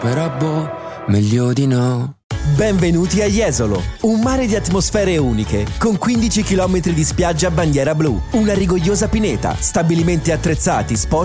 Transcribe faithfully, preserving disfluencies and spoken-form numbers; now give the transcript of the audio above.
Però boh, meglio di no. Benvenuti a Jesolo, un mare di atmosfere uniche, con quindici chilometri di spiaggia a bandiera blu, una rigogliosa pineta, stabilimenti attrezzati, sport